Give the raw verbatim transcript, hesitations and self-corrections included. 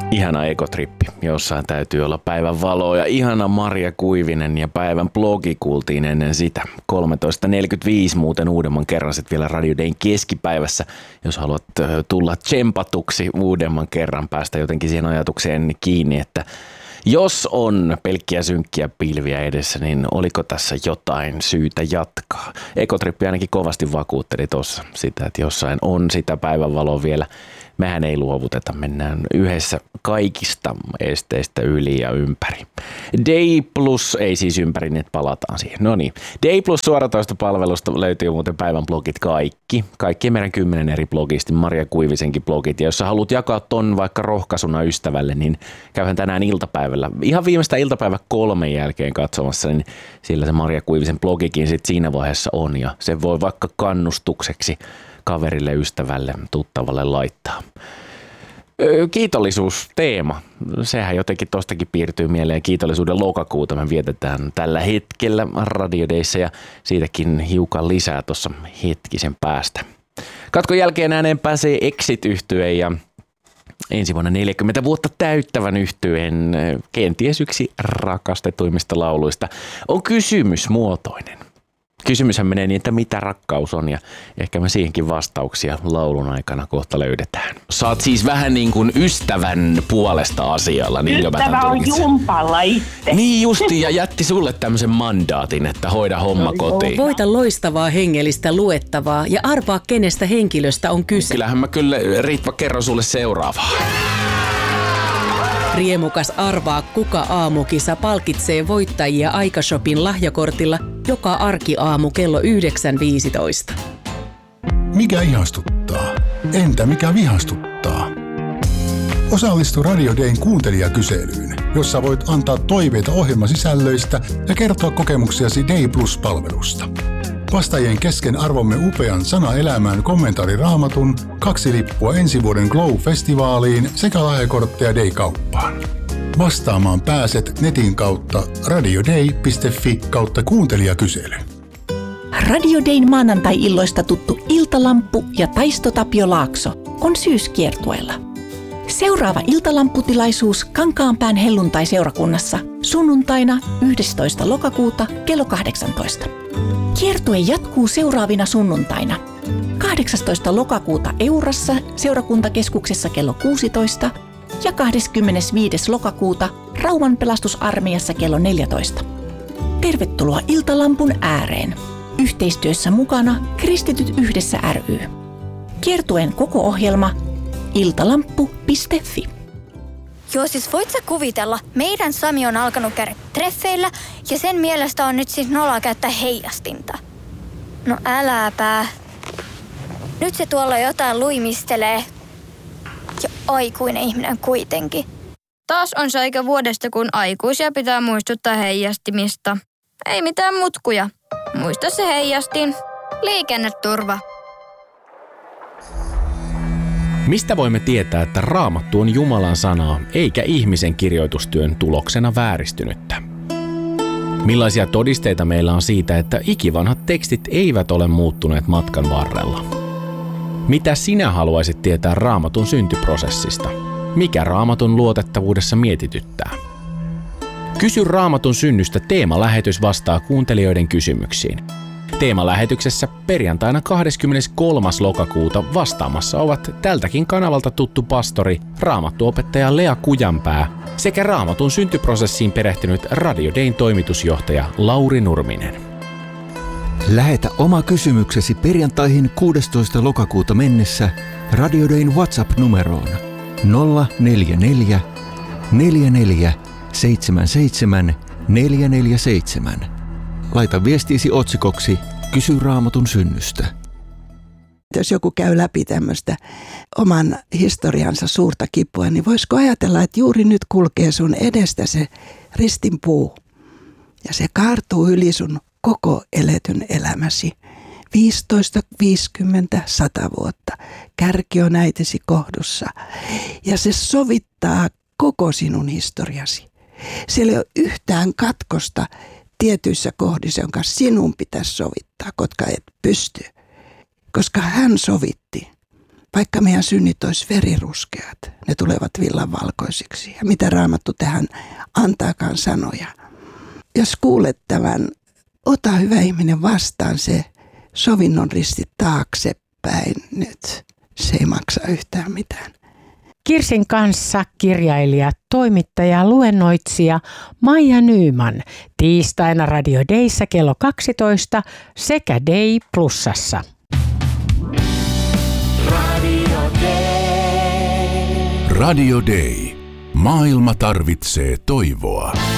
Ihana ekotrippi, jossain täytyy olla päivän valoa ja ihana Marja Kuivinen ja päivän blogi kuultiin ennen sitä. kolmetoista neljäkymmentäviisi muuten uudemman kerran sitten vielä Radio Dayn keskipäivässä, jos haluat tulla tsempatuksi uudemman kerran, päästä jotenkin siihen ajatukseen kiinni, että jos on pelkkiä synkkiä pilviä edessä, niin oliko tässä jotain syytä jatkaa? Ekotrippi ainakin kovasti vakuutteli tuossa sitä, että jossain on sitä päivänvaloa vielä. Mehän ei luovuteta, mennään yhdessä kaikista esteistä yli ja ympäri. Day Plus, ei siis ympäri, niin palataan siihen. No niin, Day Plus suoratoistopalvelusta löytyy muuten päivän blogit kaikki. Kaikki meidän kymmenen eri blogista, Marja Kuivisenkin blogit. Ja jos sä haluat jakaa ton vaikka rohkaisuna ystävälle, niin käyhän tänään iltapäivällä. Ihan viimeistä iltapäivä kolmen jälkeen katsomassa, niin sillä se Marja Kuivisen blogikin sit siinä vaiheessa on. Ja se voi vaikka kannustukseksi kaverille, ystävälle, tuttavalle laittaa. Kiitollisuusteema. Sehän jotenkin tostakin piirtyy mieleen. Kiitollisuuden lokakuuta me vietetään tällä hetkellä Radio Dayssä ja siitäkin hiukan lisää tuossa hetkisen päästä. Katkon jälkeen ääneen pääsee Exit-yhtye ja ensi vuonna neljäkymmentä vuotta täyttävän yhtyeen kenties yksi rakastetuimmista lauluista on kysymysmuotoinen. Kysymyshän menee niin, että mitä rakkaus on ja ehkä me siihenkin vastauksia laulun aikana kohta löydetään. Saat siis vähän niin kuin ystävän puolesta asialla. Niin Ystävä on jumpalla itse. Niin justi ja jätti sulle tämmöisen mandaatin, että hoida homma kotiin. Voita loistavaa hengellistä luettavaa ja arvaa kenestä henkilöstä on kyse. Kyllähän mä kyllä, Ritva, kerron sulle seuraavaa. Riemukas Arvaa kuka aamukisa palkitsee voittajia Aikashopin lahjakortilla joka arkiaamu kello yhdeksän viisitoista. Mikä ihastuttaa? Entä mikä vihastuttaa? Osallistu Radio Dayn kuuntelijakyselyyn, jossa voit antaa toiveita ohjelmasisällöistä ja kertoa kokemuksiasi Day Plus-palvelusta. Vastaajien kesken arvomme upean Sana elämään kommentaariraamatun, kaksi lippua ensi vuoden Glow-festivaaliin sekä lahjakortteja Day-kauppaan. Vastaamaan pääset netin kautta radioday piste fi kautta kuuntelijakysely. Radio Dayn maanantai-illoista tuttu Iltalamppu ja Taisto Tapio Laakso on syyskiertueella. Seuraava iltalamputilaisuus Kankaanpään helluntai-seurakunnassa sunnuntaina yhdestoista lokakuuta kello kahdeksantoista. Kiertue jatkuu seuraavina sunnuntaina. kahdeksastoista lokakuuta Eurassa seurakuntakeskuksessa kello kuusitoista ja kahdeskymmenesviides lokakuuta Rauman pelastusarmeijassa kello neljätoista. Tervetuloa Iltalampun ääreen. Yhteistyössä mukana Kristityt yhdessä ry. Kiertueen koko ohjelma iltalamppu piste fi. Joo, siis voit sä kuvitella, meidän Sami on alkanut käydä treffeillä ja sen mielestä on nyt siis noloa käyttää heijastinta. No äläpä. Nyt se tuolla jotain luimistelee. Ja aikuinen ihminen kuitenkin. Taas on se aika vuodesta, kun aikuisia pitää muistuttaa heijastimista. Ei mitään mutkuja. Muista se heijastin. Liikenneturva. Mistä voimme tietää, että Raamattu on Jumalan sanaa, eikä ihmisen kirjoitustyön tuloksena vääristynyttä? Millaisia todisteita meillä on siitä, että ikivanhat tekstit eivät ole muuttuneet matkan varrella? Mitä sinä haluaisit tietää Raamatun syntyprosessista? Mikä Raamatun luotettavuudessa mietityttää? Kysy Raamatun synnystä teemalähetys vastaa kuuntelijoiden kysymyksiin. Teemalähetyksessä perjantaina kahdeskymmeneskolmas lokakuuta vastaamassa ovat tältäkin kanavalta tuttu pastori, raamattuopettaja Lea Kujanpää sekä Raamatun syntyprosessiin perehtynyt Radio Dayn toimitusjohtaja Lauri Nurminen. Lähetä oma kysymyksesi perjantaihin kuudestoista lokakuuta mennessä Radio Dayn WhatsApp-numeroon nolla neljä neljä neljä neljä seitsemän seitsemän neljä neljä seitsemän. Laita viestiisi otsikoksi Kysy Raamatun synnystä. Jos joku käy läpi tämmöistä oman historiansa suurta kipua, niin voisiko ajatella, että juuri nyt kulkee sun edestä se ristinpuu ja se kaartuu yli sun koko eletyn elämäsi. viisitoista, viisikymmentä, sata vuotta. Kärki on äitisi kohdussa ja se sovittaa koko sinun historiasi. Siellä ei ole yhtään katkosta tietyissä kohdissa, jonka sinun pitäisi sovittaa, koska et pysty. Koska hän sovitti. vaikka meidän synnit olisi veriruskeat, ne tulevat villanvalkoisiksi. Ja mitä Raamattu tähän antaakaan sanoja. Jos kuulet tämän, ota hyvä ihminen vastaan se sovinnon risti taaksepäin nyt. Se ei maksa yhtään mitään. Kirsin kanssa kirjailija, toimittaja, luennoitsija Maija Nyman tiistaina Radio Dayssä kello kaksitoista sekä Day Plusassa. Radio Day. Radio Day. Maailma tarvitsee toivoa.